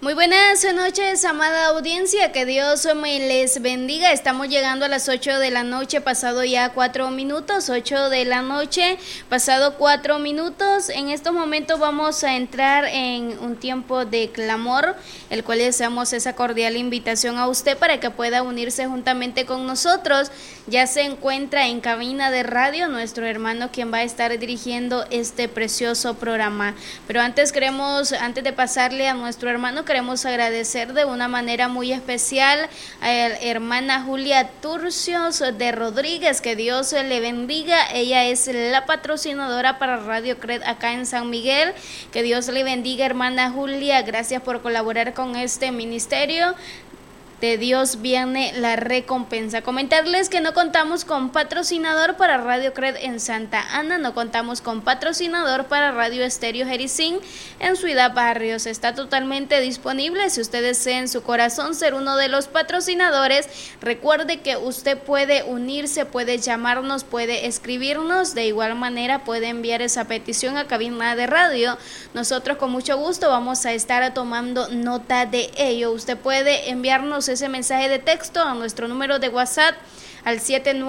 Muy buenas noches, amada audiencia, que Dios me les bendiga. Estamos llegando a las 8 de la noche, pasado ya 4 minutos, 8 de la noche, pasado 4 minutos. En estos momentos vamos a entrar en un tiempo de clamor, el cual le hacemos esa cordial invitación a usted para que pueda unirse juntamente con nosotros. Ya se encuentra en cabina de radio nuestro hermano quien va a estar dirigiendo este precioso programa. Pero antes de pasarle a nuestro hermano, queremos agradecer de una manera muy especial a la hermana Julia Turcios de Rodríguez, que Dios le bendiga. Ella es la patrocinadora para Radio Cred acá en San Miguel. Que Dios le bendiga, hermana Julia. Gracias por colaborar con este ministerio. De Dios viene la recompensa. Comentarles que no contamos con patrocinador para Radio Cred en Santa Ana, no contamos con patrocinador para Radio Estéreo Jericín en Ciudad Barrios. Está totalmente disponible. Si usted desea en su corazón ser uno de los patrocinadores, recuerde que usted puede unirse, puede llamarnos, puede escribirnos. De igual manera puede enviar esa petición a cabina de radio. Nosotros con mucho gusto vamos a estar tomando nota de ello. Usted puede enviarnos ese mensaje de texto a nuestro número de WhatsApp al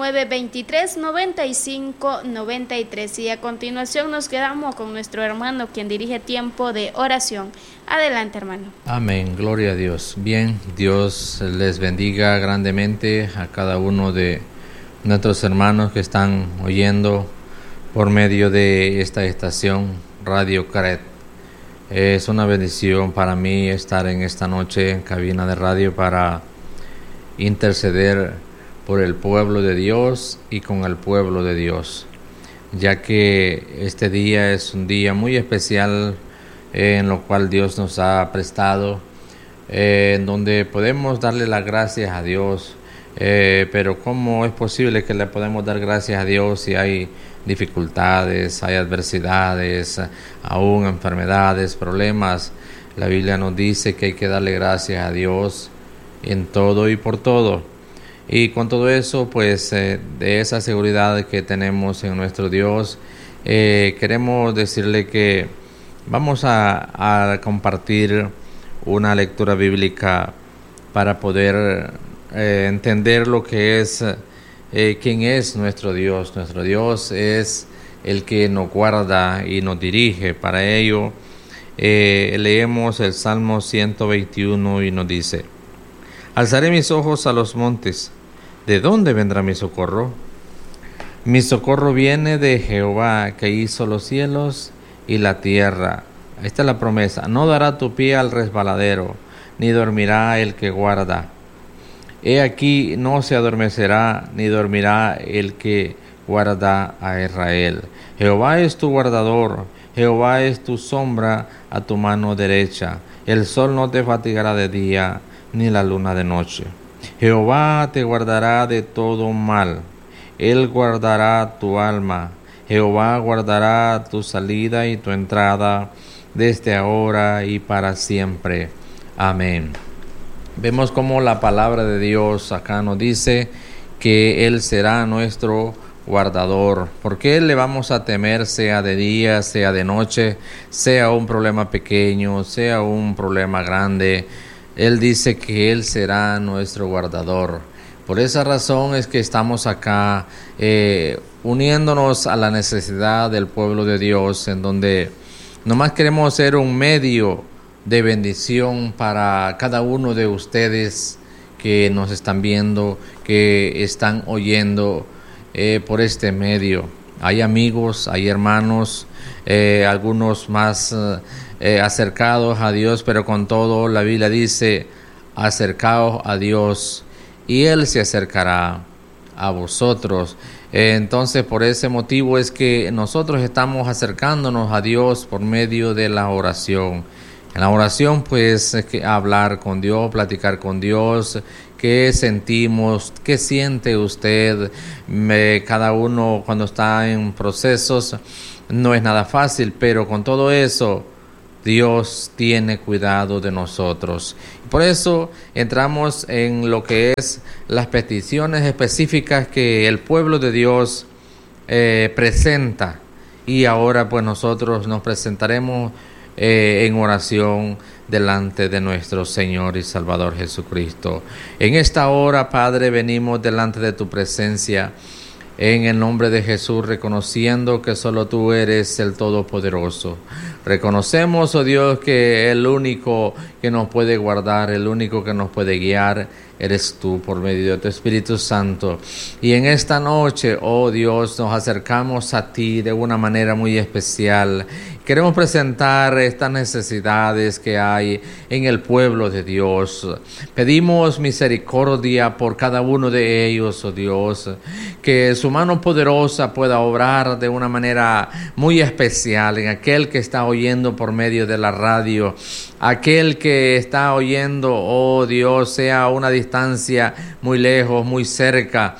7923-9593. Y a continuación nos quedamos con nuestro hermano quien dirige tiempo de oración. Adelante, hermano. Amén, gloria a Dios. Bien, Dios les bendiga grandemente a cada uno de nuestros hermanos que están oyendo por medio de esta estación Radio Cred. Es una bendición para mí estar en esta noche en cabina de radio para interceder por el pueblo de Dios y con el pueblo de Dios, ya que este día es un día muy especial en lo cual Dios nos ha prestado, en donde podemos darle las gracias a Dios, pero ¿cómo es posible que le podemos dar gracias a Dios si hay dificultades, hay adversidades, aún enfermedades, problemas? La Biblia nos dice que hay que darle gracias a Dios en todo y por todo. Y con todo eso, pues de esa seguridad que tenemos en nuestro Dios, queremos decirle que vamos a compartir una lectura bíblica para poder entender lo que es quién es nuestro Dios. Nuestro Dios es el que nos guarda y nos dirige. Para ello leemos el Salmo 121 y nos dice: alzaré mis ojos a los montes, ¿de dónde vendrá mi socorro? Mi socorro viene de Jehová, que hizo los cielos y la tierra. Esta es la promesa: no dará tu pie al resbaladero, ni dormirá el que guarda. He aquí, no se adormecerá, ni dormirá el que guarda a Israel. Jehová es tu guardador, Jehová es tu sombra a tu mano derecha. El sol no te fatigará de día, ni la luna de noche. Jehová te guardará de todo mal, Él guardará tu alma. Jehová guardará tu salida y tu entrada, desde ahora y para siempre. Amén. Vemos cómo la palabra de Dios acá nos dice que Él será nuestro guardador. ¿Por qué le vamos a temer, sea de día, sea de noche, sea un problema pequeño, sea un problema grande? Él dice que Él será nuestro guardador. Por esa razón es que estamos acá uniéndonos a la necesidad del pueblo de Dios, en donde nomás queremos ser un medio de bendición para cada uno de ustedes que nos están viendo, que están oyendo por este medio. Hay amigos, hay hermanos, algunos más acercados a Dios, pero con todo la Biblia dice: acercaos a Dios y Él se acercará a vosotros. Entonces, por ese motivo es que nosotros estamos acercándonos a Dios por medio de la oración. En la oración, pues, es que hablar con Dios, platicar con Dios, qué sentimos, qué siente usted. Cada uno cuando está en procesos no es nada fácil, pero con todo eso Dios tiene cuidado de nosotros. Por eso entramos en lo que es las peticiones específicas que el pueblo de Dios presenta. Y ahora pues nosotros nos presentaremos en oración delante de nuestro Señor y Salvador Jesucristo. En esta hora, Padre, venimos delante de tu presencia en el nombre de Jesús, reconociendo que solo tú eres el Todopoderoso. Reconocemos, oh Dios, que el único que nos puede guardar, el único que nos puede guiar, eres tú por medio de tu Espíritu Santo. Y en esta noche, oh Dios, nos acercamos a ti de una manera muy especial. Queremos presentar estas necesidades que hay en el pueblo de Dios. Pedimos misericordia por cada uno de ellos, oh Dios, que su mano poderosa pueda obrar de una manera muy especial en aquel que está oyendo por medio de la radio, aquel que está oyendo, oh Dios, sea a una distancia muy lejos, muy cerca.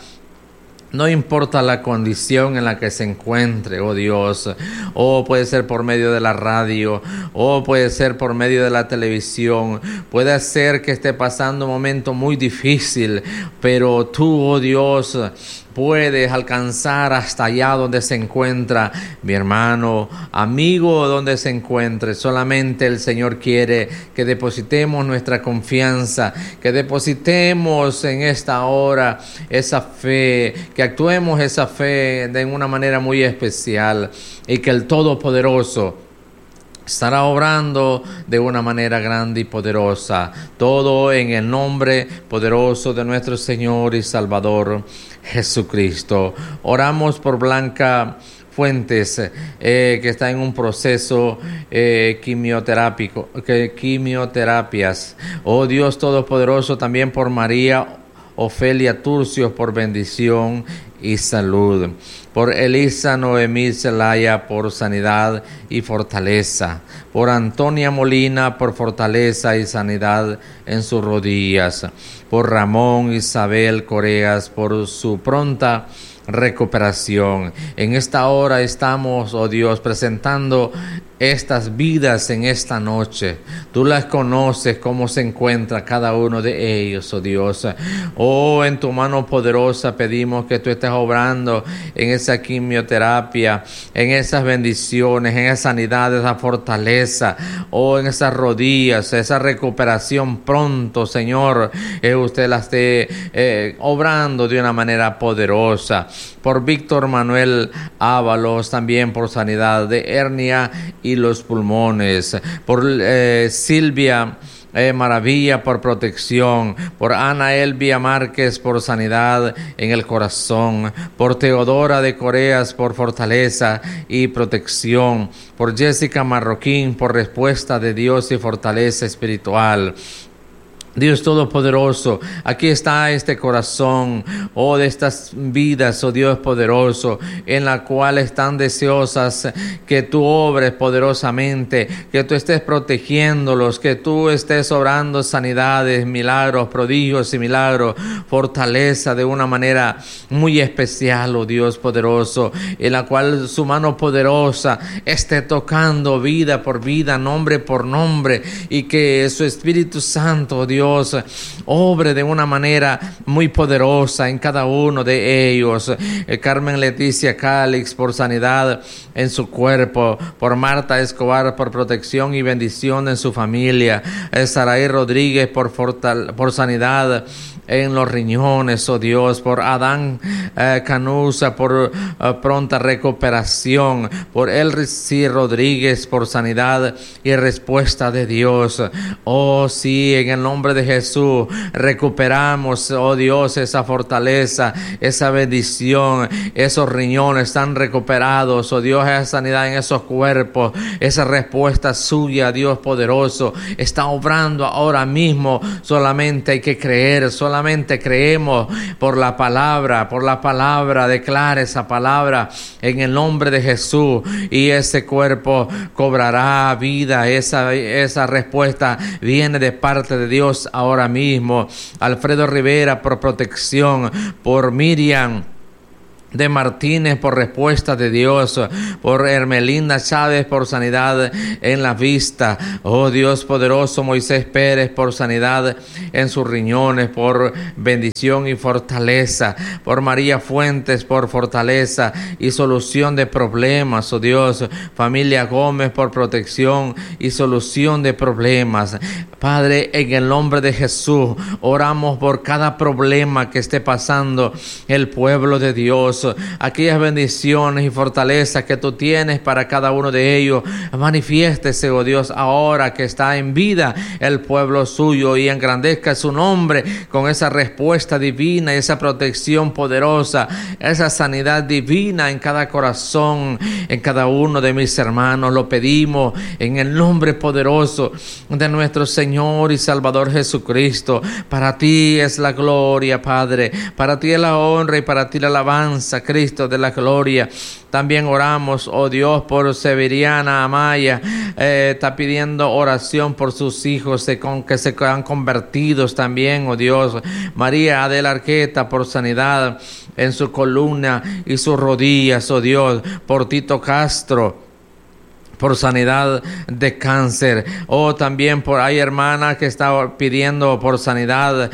No importa la condición en la que se encuentre, oh Dios, o puede ser por medio de la radio, o puede ser por medio de la televisión, puede ser que esté pasando un momento muy difícil, pero tú, oh Dios, puedes alcanzar hasta allá donde se encuentra mi hermano, amigo, donde se encuentre. Solamente el Señor quiere que depositemos nuestra confianza, que depositemos en esta hora esa fe, que actuemos esa fe de una manera muy especial y que el Todopoderoso estará obrando de una manera grande y poderosa. Todo en el nombre poderoso de nuestro Señor y Salvador Jesucristo. Oramos por Blanca Fuentes, que está en un proceso quimioterápico, quimioterapias. Oh Dios Todopoderoso, también por María Ofelia Turcios, por bendición y salud. Por Elisa Noemí Zelaya, por sanidad y fortaleza. Por Antonia Molina, por fortaleza y sanidad en sus rodillas. Por Ramón Isabel Coreas, por su pronta recuperación. En esta hora estamos, oh Dios, presentando estas vidas en esta noche. Tú las conoces, cómo se encuentra cada uno de ellos, oh Dios. Oh, en tu mano poderosa pedimos que tú estés obrando en esa quimioterapia, en esas bendiciones, en esa sanidad, esa fortaleza, en esas rodillas, esa recuperación pronto, Señor. Usted la esté obrando de una manera poderosa. Por Víctor Manuel Ábalos, también por sanidad de hernia y los pulmones. Por Silvia Maravilla, por protección. Por Ana Elvia Márquez, por sanidad en el corazón. Por Teodora de Coreas, por fortaleza y protección. Por Jessica Marroquín, por respuesta de Dios y fortaleza espiritual. Dios Todopoderoso, aquí está este corazón, de estas vidas, Dios poderoso, en la cual están deseosas que tú obres poderosamente, que tú estés protegiéndolos, que tú estés obrando sanidades, milagros, prodigios y milagros, fortaleza de una manera muy especial, oh Dios poderoso, en la cual su mano poderosa esté tocando vida por vida, nombre por nombre, y que su Espíritu Santo, Dios, obre de una manera muy poderosa en cada uno de ellos. Carmen Leticia Cálix, por sanidad en su cuerpo. Por Marta Escobar, por protección y bendición en su familia. Saraí Rodríguez, por sanidad en los riñones, oh Dios. Por Adán Canusa, por pronta recuperación. Por Elrici Rodríguez, por sanidad y respuesta de Dios. Oh sí, en el nombre de Jesús recuperamos, oh Dios, esa fortaleza, esa bendición. Esos riñones están recuperados, oh Dios, esa sanidad en esos cuerpos, esa respuesta suya, Dios poderoso, está obrando ahora mismo. Solamente hay que creer, solamente creemos por la palabra, declara esa palabra en el nombre de Jesús, y ese cuerpo cobrará vida. Esa respuesta viene de parte de Dios ahora mismo. Alfredo Rivera, por protección. Por Miriam de Martínez por respuesta de Dios, por Hermelinda Chávez por sanidad en la vista, oh Dios poderoso, Moisés Pérez por sanidad en sus riñones, por bendición y fortaleza, por María Fuentes por fortaleza y solución de problemas, oh Dios, familia Gómez por protección y solución de problemas. Padre, en el nombre de Jesús, oramos por cada problema que esté pasando el pueblo de Dios, aquellas bendiciones y fortalezas que tú tienes para cada uno de ellos. Manifiéstese, oh Dios, ahora que está en vida el pueblo suyo, y engrandezca su nombre con esa respuesta divina, esa protección poderosa, esa sanidad divina en cada corazón, en cada uno de mis hermanos. Lo pedimos en el nombre poderoso de nuestro Señor y Salvador Jesucristo. Para ti es la gloria, Padre, para ti es la honra y para ti la alabanza, Cristo de la gloria. También oramos, oh Dios, por Severiana Amaya, está pidiendo oración por sus hijos que se han convertidos también, oh Dios. María Adela Arqueta por sanidad en su columna y sus rodillas, oh Dios. Por Tito Castro por sanidad de cáncer. También hay hermanas que está pidiendo por sanidad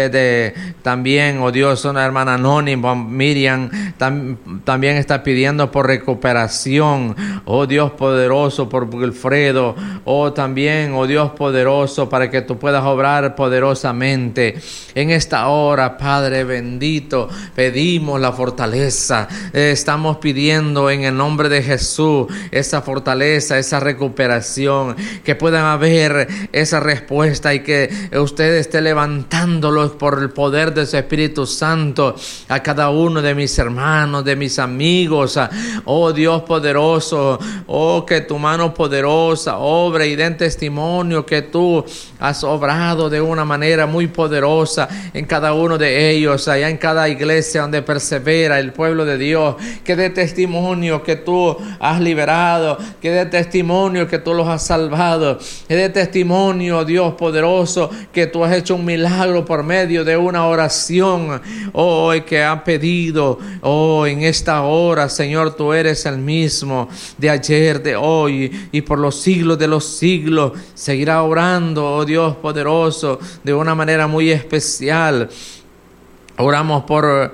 también, oh Dios, una hermana anónima, Miriam, también está pidiendo por recuperación, oh Dios poderoso, por Wilfredo, también, oh Dios poderoso, para que tú puedas obrar poderosamente en esta hora, Padre bendito. Pedimos la fortaleza, estamos pidiendo en el nombre de Jesús esa fortaleza, esa recuperación, que puedan haber esa respuesta y que usted esté levantándolos por el poder de su Espíritu Santo a cada uno de mis hermanos, de mis amigos. Oh Dios poderoso, que tu mano poderosa obre y den testimonio que tú has obrado de una manera muy poderosa en cada uno de ellos, allá en cada iglesia donde persevera el pueblo de Dios, que dé testimonio que tú has liberado, que dé testimonio que tú los has salvado, que dé testimonio, Dios poderoso, que tú has hecho un milagro por medio de una oración, que han pedido, en esta hora, Señor, tú eres el mismo de ayer, de hoy y por los siglos de los siglos. Seguirá orando, oh Dios poderoso, de una manera muy especial. Oramos por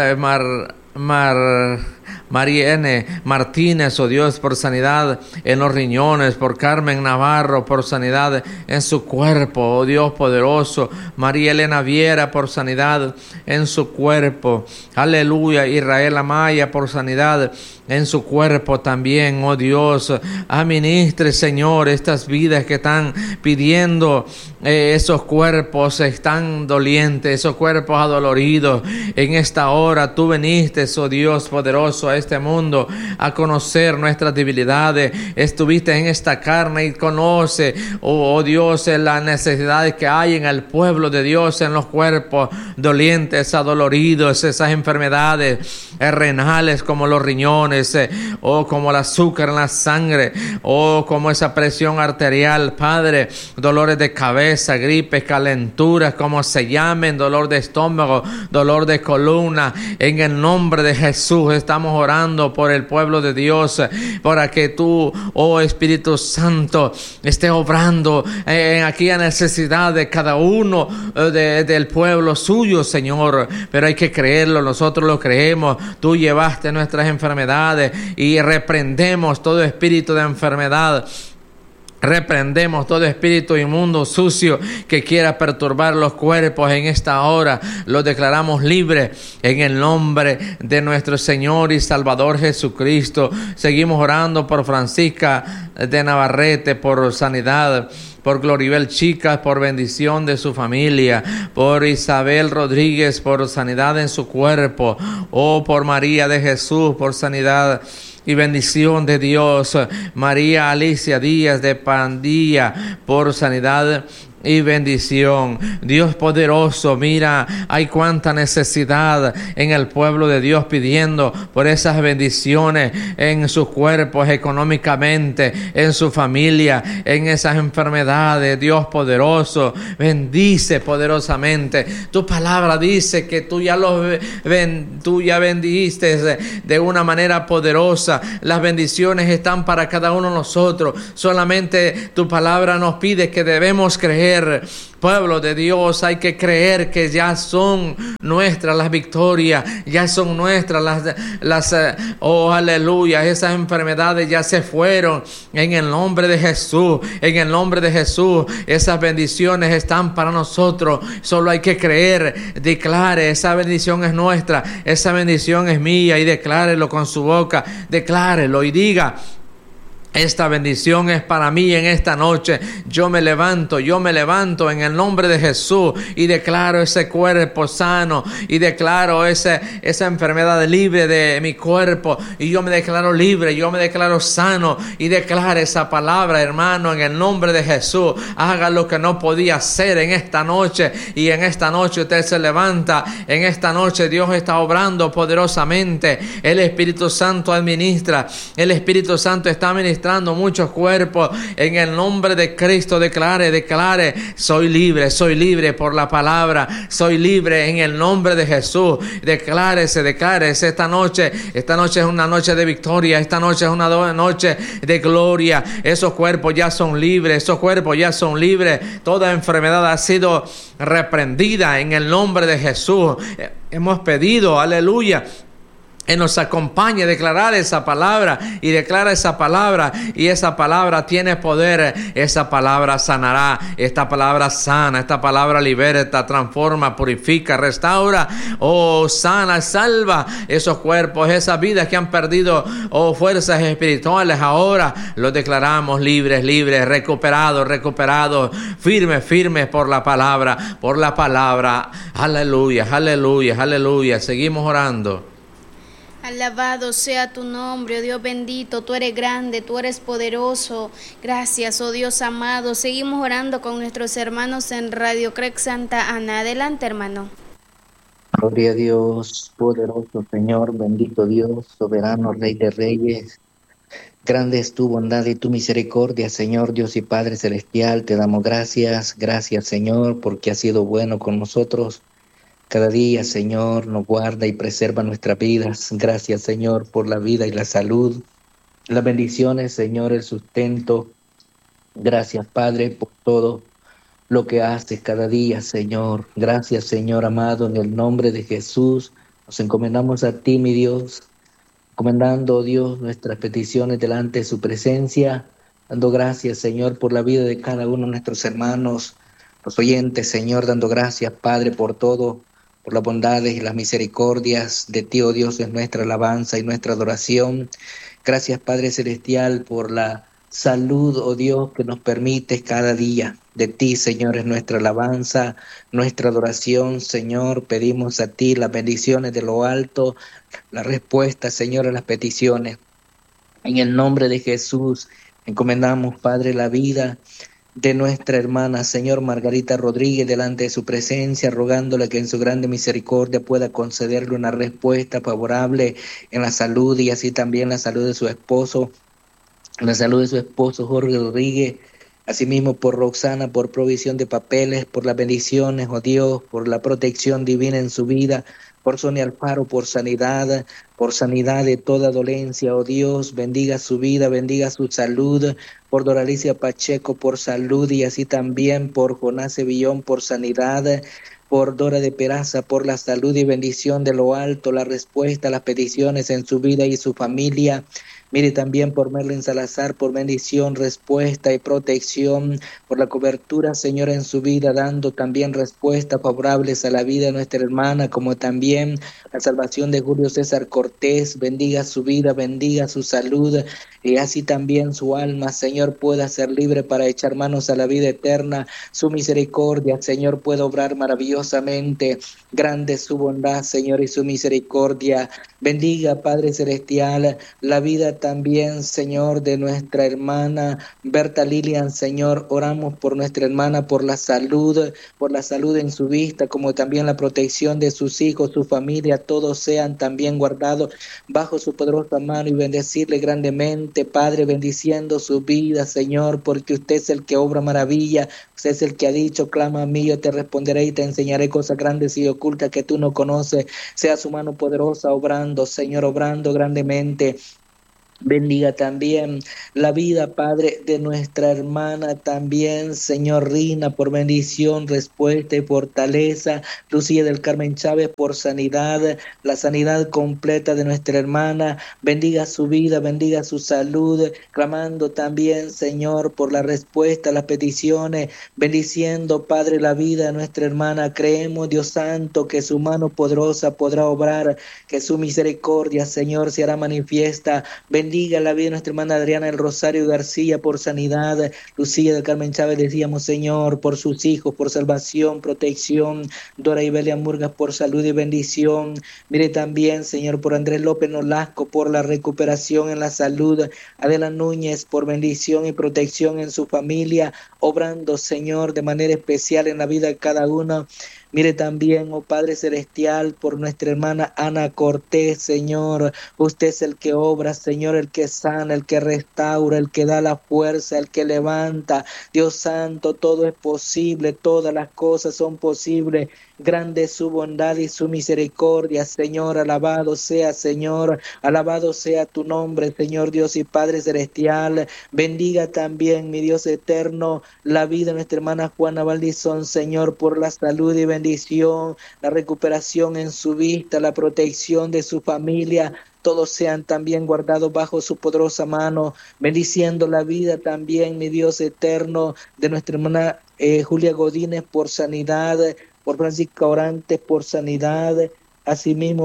Mariene Martínez, oh Dios, por sanidad en los riñones, por Carmen Navarro, por sanidad en su cuerpo, oh Dios poderoso. María Elena Viera, por sanidad en su cuerpo. Aleluya. Israel Amaya, por sanidad en su cuerpo también, oh Dios. Administre, Señor, estas vidas que están pidiendo, esos cuerpos están dolientes, esos cuerpos adoloridos. En esta hora tú viniste, oh Dios poderoso, a este mundo a conocer nuestras debilidades. Estuviste en esta carne y conoce, oh Dios, las necesidades que hay en el pueblo de Dios, en los cuerpos dolientes, adoloridos, esas enfermedades renales como los riñones, como el azúcar en la sangre, como esa presión arterial, Padre, dolores de cabeza, gripes, calenturas, como se llamen, dolor de estómago, dolor de columna. En el nombre de Jesús estamos orando por el pueblo de Dios, para que tú, oh Espíritu Santo, estés obrando en aquella necesidad de cada uno del pueblo suyo, Señor. Pero hay que creerlo, nosotros lo creemos. Tú llevaste nuestras enfermedades y reprendemos todo espíritu de enfermedad. Reprendemos todo espíritu inmundo, sucio, que quiera perturbar los cuerpos en esta hora. Los declaramos libres en el nombre de nuestro Señor y Salvador Jesucristo. Seguimos orando por Francisca de Navarrete, por sanidad. Por Gloribel Chicas, por bendición de su familia. Por Isabel Rodríguez, por sanidad en su cuerpo. Por María de Jesús, por sanidad y bendición de Dios. María Alicia Díaz de Pandilla, por sanidad y bendición. Dios poderoso, mira, hay cuánta necesidad en el pueblo de Dios pidiendo por esas bendiciones en sus cuerpos, económicamente, en su familia, en esas enfermedades. Dios poderoso, bendice poderosamente. Tu palabra dice que tú ya bendijiste de una manera poderosa. Las bendiciones están para cada uno de nosotros. Solamente tu palabra nos pide que debemos creer. Pueblo de Dios, hay que creer que ya son nuestras las victorias, ya son nuestras oh aleluya, esas enfermedades ya se fueron en el nombre de Jesús. En el nombre de Jesús, esas bendiciones están para nosotros. Solo hay que creer. Declare, esa bendición es nuestra, esa bendición es mía, y declárelo con su boca, declárelo y diga: esta bendición es para mí en esta noche. Yo me levanto en el nombre de Jesús y declaro ese cuerpo sano, y declaro esa enfermedad libre de mi cuerpo, y yo me declaro libre, yo me declaro sano, y declare esa palabra, hermano, en el nombre de Jesús. Haga lo que no podía hacer en esta noche, y en esta noche usted se levanta. En esta noche Dios está obrando poderosamente. El Espíritu Santo administra, el Espíritu Santo está ministrando muchos cuerpos. En el nombre de Cristo, declare: soy libre por la palabra, soy libre en el nombre de Jesús. Declárese esta noche es una noche de victoria, esta noche es una noche de gloria. Esos cuerpos ya son libres, toda enfermedad ha sido reprendida en el nombre de Jesús. Hemos pedido, aleluya, que nos acompañe a declarar esa palabra, y declara esa palabra, y esa palabra tiene poder. Esa palabra sanará, esta palabra sana, esta palabra liberta, transforma, purifica, restaura, sana, salva esos cuerpos, esas vidas que han perdido fuerzas espirituales. Ahora los declaramos libres, recuperados, firmes por la palabra, aleluya. Seguimos orando. Alabado sea tu nombre, oh Dios bendito. Tú eres grande, tú eres poderoso. Gracias, oh Dios amado. Seguimos orando con nuestros hermanos en Radio Crec Santa Ana. Adelante, hermano. Gloria a Dios, poderoso Señor, bendito Dios, soberano, Rey de Reyes. Grande es tu bondad y tu misericordia, Señor Dios y Padre Celestial. Te damos gracias, Señor, porque has sido bueno con nosotros. Cada día, Señor, nos guarda y preserva nuestras vidas. Gracias, Señor, por la vida y la salud. Las bendiciones, Señor, el sustento. Gracias, Padre, por todo lo que haces cada día, Señor. Gracias, Señor amado, en el nombre de Jesús. Nos encomendamos a ti, mi Dios, encomendando, Dios, nuestras peticiones delante de su presencia, dando gracias, Señor, por la vida de cada uno de nuestros hermanos, los oyentes, Señor, dando gracias, Padre, por todo, por las bondades y las misericordias de ti, oh Dios, es nuestra alabanza y nuestra adoración. Gracias, Padre Celestial, por la salud, oh Dios, que nos permites cada día. De ti, Señor, es nuestra alabanza, nuestra adoración, Señor. Pedimos a ti las bendiciones de lo alto, la respuesta, Señor, a las peticiones. En el nombre de Jesús, encomendamos, Padre, la vida de nuestra hermana, Señor, Margarita Rodríguez, delante de su presencia, rogándole que en su grande misericordia pueda concederle una respuesta favorable en la salud, y así también la salud de su esposo, Jorge Rodríguez. Asimismo por Roxana, por provisión de papeles, por las bendiciones, oh Dios, por la protección divina en su vida, por Sonia Alfaro, por sanidad de toda dolencia, oh Dios, bendiga su vida, bendiga su salud, por Doralicia Pacheco, por salud, y así también por Jonás Sevillón, por sanidad, por Dora de Peraza, por la salud y bendición de lo alto, la respuesta a las peticiones en su vida y su familia. Mire también por Merlin Salazar, por bendición, respuesta y protección, por la cobertura, Señor, en su vida, dando también respuestas favorables a la vida de nuestra hermana, como también la salvación de Julio César Cortés. Bendiga su vida, bendiga su salud, y así también su alma, Señor, pueda ser libre para echar manos a la vida eterna. Su misericordia, Señor, puede obrar maravillosamente. Grande es su bondad, Señor, y su misericordia. Bendiga, Padre Celestial, la vida también, Señor, de nuestra hermana Berta Lilian, Señor. Oramos por nuestra hermana, por la salud en su vista, como también la protección de sus hijos, su familia, todos sean también guardados bajo su poderosa mano y bendecirle grandemente, Padre, bendiciendo su vida, Señor, porque usted es el que obra maravilla, usted es el que ha dicho, clama a mí, yo te responderé y te enseñaré cosas grandes y ocultas que tú no conoces. Sea su mano poderosa obrando, Señor, obrando grandemente. Bendiga también la vida, Padre, de nuestra hermana también, Señor Rina, por bendición, respuesta y fortaleza. Lucía del Carmen Chávez, por sanidad, la sanidad completa de nuestra hermana. Bendiga su vida, bendiga su salud, clamando también, Señor, por la respuesta a las peticiones, bendiciendo, Padre, la vida de nuestra hermana. Creemos, Dios Santo, que su mano poderosa podrá obrar, que su misericordia, Señor, se hará manifiesta. Bendiga la vida de nuestra hermana Adriana del Rosario García por sanidad. Lucía del Carmen Chávez, decíamos, Señor, por sus hijos, por salvación, protección. Dora Ibelia Murgas por salud y bendición. Mire también, Señor, por Andrés López Nolasco por la recuperación en la salud. Adela Núñez por bendición y protección en su familia, obrando, Señor, de manera especial en la vida de cada uno. Mire también, oh Padre Celestial, por nuestra hermana Ana Cortés, Señor. Usted es el que obra, Señor, el que sana, el que restaura, el que da la fuerza, el que levanta. Dios Santo, todo es posible, todas las cosas son posibles. Grande es su bondad y su misericordia, Señor. Alabado sea, Señor. Alabado sea tu nombre, Señor Dios y Padre Celestial. Bendiga también, mi Dios eterno, la vida de nuestra hermana Juana Valdizón, Señor, por la salud y bendición, la recuperación en su vista, la protección de su familia. Todos sean también guardados bajo su poderosa mano, bendiciendo la vida también, mi Dios eterno, de nuestra hermana Julia Godínez por sanidad, por Francisca Orantes por sanidad, asimismo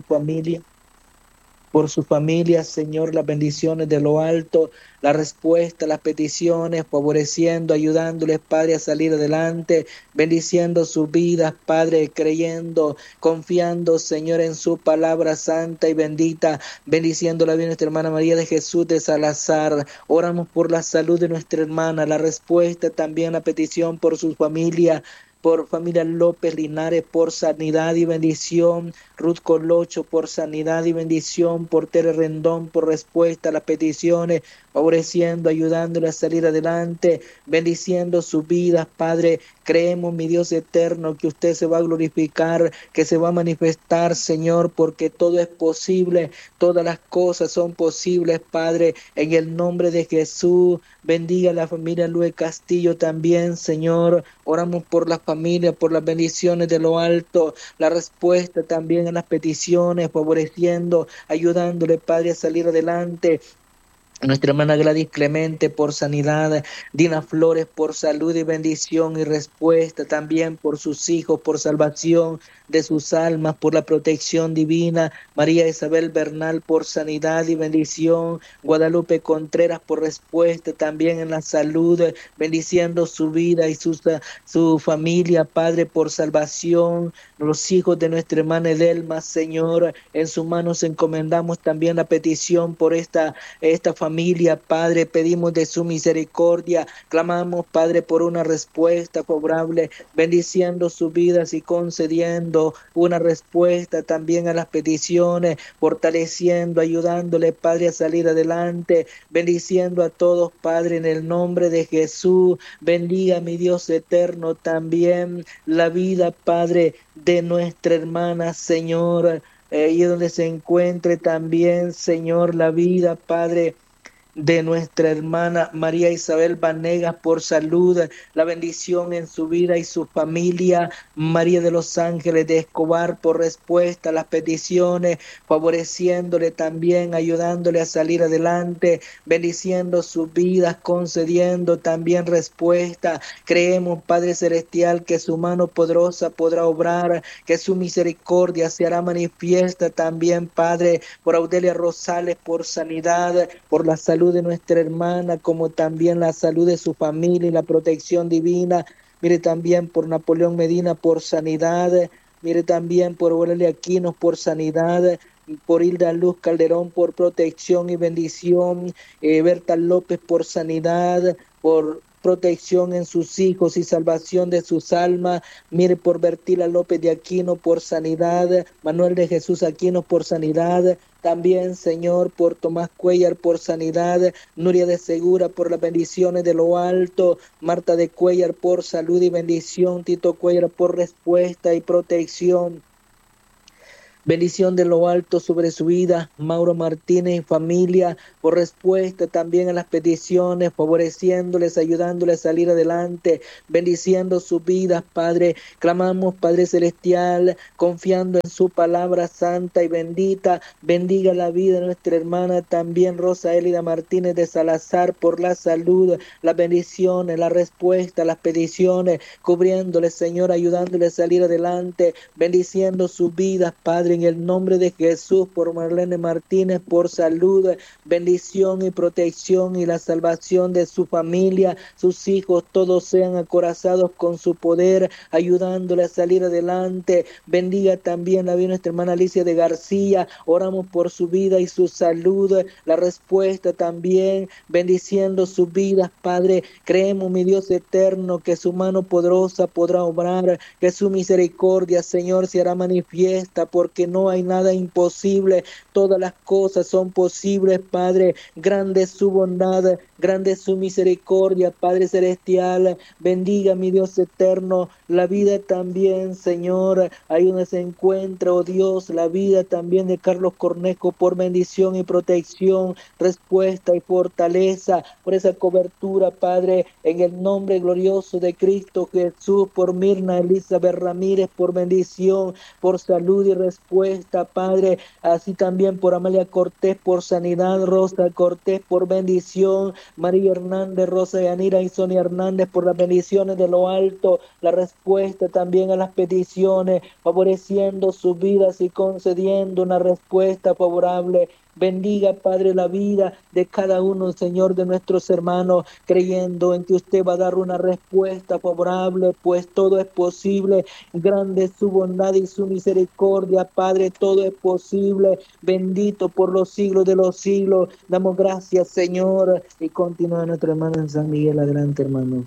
por su familia, Señor, las bendiciones de lo alto, la respuesta, las peticiones, favoreciendo, ayudándoles, Padre, a salir adelante, bendiciendo sus vidas, Padre, creyendo, confiando, Señor, en su palabra santa y bendita, bendiciendo la vida de nuestra hermana María de Jesús de Salazar. Oramos por la salud de nuestra hermana, la respuesta también, la petición por su familia, por familia López Linares, por sanidad y bendición, Ruth Colocho, por sanidad y bendición, por Tere Rendón, por respuesta a las peticiones, favoreciendo, ayudándole a salir adelante, bendiciendo sus vidas, Padre. Creemos, mi Dios eterno, que usted se va a glorificar, que se va a manifestar, Señor, porque todo es posible, todas las cosas son posibles, Padre, en el nombre de Jesús. Bendiga a la familia Luis Castillo también, Señor. Oramos por la familia, por las bendiciones de lo alto, la respuesta también a las peticiones, favoreciendo, ayudándole, Padre, a salir adelante. Nuestra hermana Gladys Clemente por sanidad, Dina Flores por salud y bendición y respuesta, también por sus hijos, por salvación de sus almas, por la protección divina, María Isabel Bernal por sanidad y bendición, Guadalupe Contreras por respuesta, también en la salud, bendiciendo su vida y su familia, Padre, por salvación, los hijos de nuestra hermana Edelma, Señor, en sus manos encomendamos también la petición por esta familia, Padre, pedimos de su misericordia, clamamos, Padre, por una respuesta favorable, bendiciendo sus vidas y concediendo una respuesta también a las peticiones, fortaleciendo, ayudándole, Padre, a salir adelante, bendiciendo a todos, Padre, en el nombre de Jesús. Bendiga, mi Dios eterno, también la vida, Padre, de nuestra hermana, Señor, y donde se encuentre también, Señor, la vida, Padre, de nuestra hermana María Isabel Vanegas por salud, la bendición en su vida y su familia, María de los Ángeles de Escobar por respuesta a las peticiones, favoreciéndole también, ayudándole a salir adelante, bendiciendo sus vidas, concediendo también respuesta. Creemos, Padre Celestial, que su mano poderosa podrá obrar, que su misericordia se hará manifiesta también, Padre, por Audelia Rosales por sanidad, por la salud de nuestra hermana, como también la salud de su familia y la protección divina. Mire también por Napoleón Medina por sanidad, mire también por Aurelia Aquinos por sanidad, por Hilda Luz Calderón por protección y bendición, Berta López por sanidad, por protección en sus hijos y salvación de sus almas. Mire por Bertila López de Aquino por sanidad, Manuel de Jesús Aquino por sanidad, también Señor por Tomás Cuellar por sanidad, Nuria de Segura por las bendiciones de lo alto, Marta de Cuellar por salud y bendición, Tito Cuellar por respuesta y protección. Bendición de lo alto sobre su vida, Mauro Martínez y familia, por respuesta también a las peticiones, favoreciéndoles, ayudándoles a salir adelante, bendiciendo sus vidas, Padre. Clamamos, Padre Celestial, confiando en su palabra santa y bendita. Bendiga la vida de nuestra hermana también, Rosa Elida Martínez de Salazar, por la salud, las bendiciones, la respuesta, las peticiones, cubriéndoles, Señor, ayudándoles a salir adelante, bendiciendo sus vidas, Padre, en el nombre de Jesús, por Marlene Martínez, por salud, bendición y protección y la salvación de su familia, sus hijos, todos sean acorazados con su poder, ayudándole a salir adelante. Bendiga también la vida de nuestra hermana Alicia de García, oramos por su vida y su salud, la respuesta también, bendiciendo sus vidas, Padre. Creemos, mi Dios eterno, que su mano poderosa podrá obrar, que su misericordia, Señor, se hará manifiesta, porque no hay nada imposible, todas las cosas son posibles, Padre. Grande es su bondad, grande es su misericordia, Padre Celestial. Bendiga, mi Dios eterno, la vida también, Señor, ahí donde se encuentra, oh Dios, la vida también de Carlos Cornejo, por bendición y protección, respuesta y fortaleza, por esa cobertura, Padre, en el nombre glorioso de Cristo Jesús, por Mirna Elizabeth Ramírez, por bendición, por salud y respuesta, Padre, así también por Amalia Cortés, por sanidad, Rosa Cortés, por bendición, María Hernández, Rosa Yanira y Sonia Hernández, por las bendiciones de lo alto, la respuesta también a las peticiones, favoreciendo sus vidas y concediendo una respuesta favorable. Bendiga, Padre, la vida de cada uno, Señor, de nuestros hermanos, creyendo en que usted va a dar una respuesta favorable, pues todo es posible. Grande es su bondad y su misericordia, Padre, todo es posible. Bendito por los siglos de los siglos. Damos gracias, Señor, y continúa nuestro hermano en San Miguel. Adelante, hermano.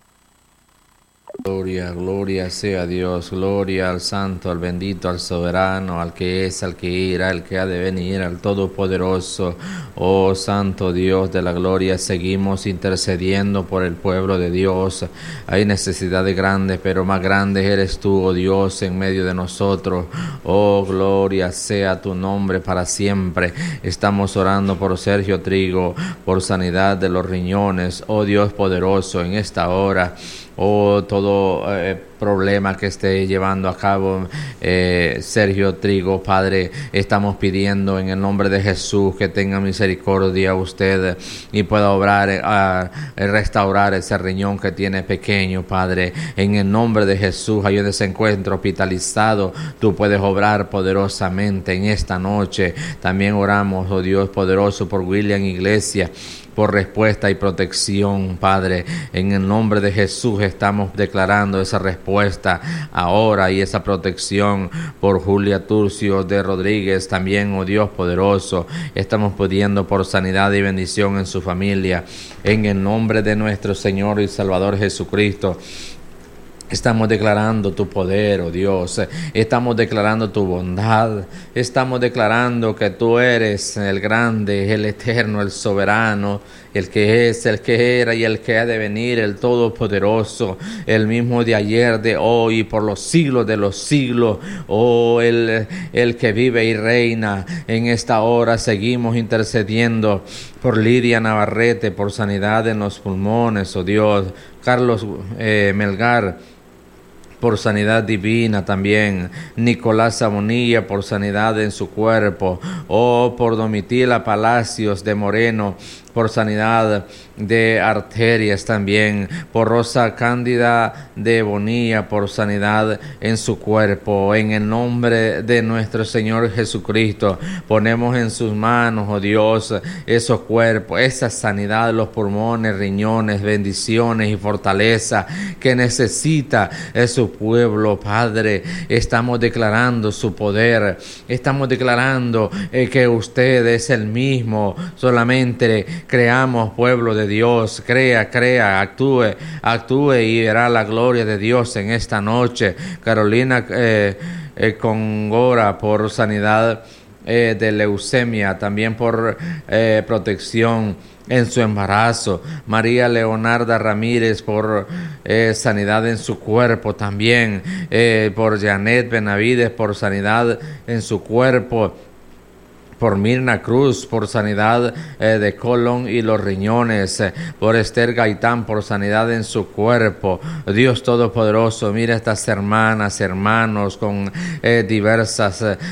Gloria, gloria sea a Dios, gloria al Santo, al bendito, al soberano, al que es, al que era, al que ha de venir, al Todopoderoso. Oh Santo Dios de la gloria, seguimos intercediendo por el pueblo de Dios. Hay necesidades grandes, pero más grandes eres tú, oh Dios, en medio de nosotros. Oh, gloria sea tu nombre para siempre. Estamos orando por Sergio Trigo, por sanidad de los riñones, oh Dios poderoso, en esta hora. Oh, todo problema que esté llevando a cabo Sergio Trigo, Padre, estamos pidiendo en el nombre de Jesús que tenga misericordia usted y pueda obrar, restaurar ese riñón que tiene pequeño, Padre. En el nombre de Jesús, ahí donde se encuentra hospitalizado, tú puedes obrar poderosamente en esta noche. También oramos, oh Dios poderoso, por William Iglesia, por respuesta y protección, Padre. En el nombre de Jesús estamos declarando esa respuesta ahora y esa protección por Julia Turcio de Rodríguez. También, oh Dios poderoso, estamos pidiendo por sanidad y bendición en su familia. En el nombre de nuestro Señor y Salvador Jesucristo, estamos declarando tu poder, oh Dios. Estamos declarando tu bondad. Estamos declarando que tú eres el grande, el eterno, el soberano, el que es, el que era y el que ha de venir, el todopoderoso, el mismo de ayer, de hoy y por los siglos de los siglos. Oh, el que vive y reina. En esta hora seguimos intercediendo por Lidia Navarrete, por sanidad en los pulmones, oh Dios. Carlos Melgar, por sanidad divina también. Nicolás Sabonilla, por sanidad en su cuerpo. Oh, por Domitila Palacios de Moreno, por sanidad de arterias también, por Rosa Cándida de Bonilla, por sanidad en su cuerpo. En el nombre de nuestro Señor Jesucristo, ponemos en sus manos, oh Dios, esos cuerpos, esa sanidad, los pulmones, riñones, bendiciones y fortaleza que necesita su pueblo, Padre. Estamos declarando su poder, estamos declarando que usted es el mismo. Solamente creamos, pueblo de Dios, crea, actúe y verá la gloria de Dios en esta noche. Carolina Congora, por sanidad de leucemia, también por protección en su embarazo. María Leonarda Ramírez, por sanidad en su cuerpo también. Por Janet Benavides, por sanidad en su cuerpo. Por Mirna Cruz, por sanidad de colon y los riñones. Por Esther Gaitán, por sanidad en su cuerpo. Dios Todopoderoso, mira estas hermanas, hermanos con diversas